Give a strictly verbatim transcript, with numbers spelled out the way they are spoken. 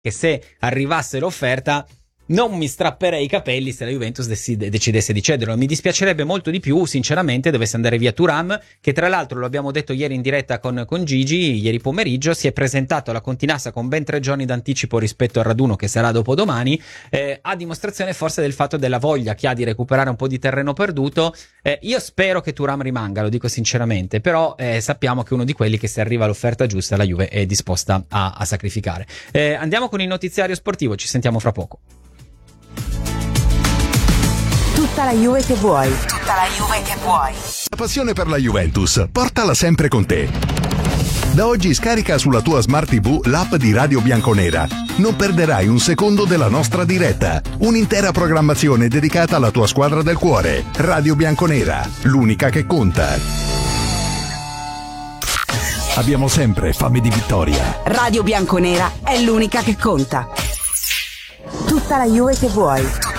che se arrivasse l'offerta non mi strapperei i capelli se la Juventus decide, decidesse di cederlo. Mi dispiacerebbe molto di più, sinceramente, dovesse andare via Thuram, che tra l'altro, lo abbiamo detto ieri in diretta con, con Gigi, ieri pomeriggio, si è presentato alla Continassa con ben tre giorni d'anticipo rispetto al raduno che sarà dopodomani, eh, a dimostrazione forse del fatto della voglia che ha di recuperare un po' di terreno perduto. Eh, io spero che Thuram rimanga, lo dico sinceramente, però eh, sappiamo che è uno di quelli che, se arriva l'offerta giusta, la Juve è disposta a, a sacrificare. Eh, andiamo con il notiziario sportivo, ci sentiamo fra poco. Tutta la Juve che vuoi. Tutta la Juve che vuoi. La passione per la Juventus, portala sempre con te. Da oggi scarica sulla tua Smart tivù l'app di Radio Bianconera. Non perderai un secondo della nostra diretta. Un'intera programmazione dedicata alla tua squadra del cuore. Radio Bianconera, l'unica che conta. Abbiamo sempre fame di vittoria. Radio Bianconera è l'unica che conta. Tutta la Juve che vuoi.